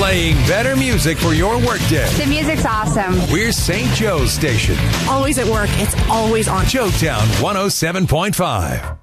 Playing better music for your workday. The music's awesome. We're St. Joe's Station. Always at work. It's always on. Joetown 107.5.